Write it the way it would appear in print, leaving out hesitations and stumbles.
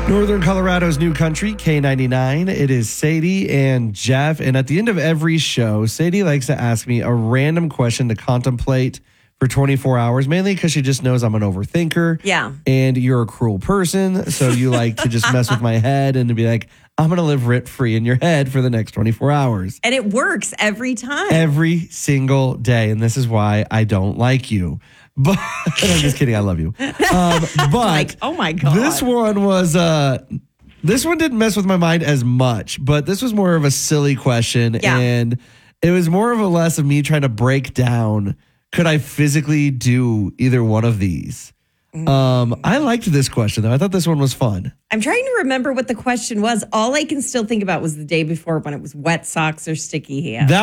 Northern Colorado's new country, K99. It is Sadie and Jeff. And at the end of every show, Sadie likes to ask me a random question to contemplate for 24 hours, mainly because she just knows I'm an overthinker. Yeah. And you're a cruel person. So you like to just mess with my head and to be like, I'm going to live rent-free in your head for the next 24 hours. And it works every time. Every single day. And this is why I don't like you. But I'm just kidding. I love you. But like, oh my God. This one was, this one didn't mess with my mind as much, but this was more of a silly question. Yeah. And it was more of a less of me trying to break down, could I physically do either one of these? I liked this question, though. I thought this one was fun. I'm trying to remember what the question was. All I can still think about was the day before when it was wet socks or sticky hands.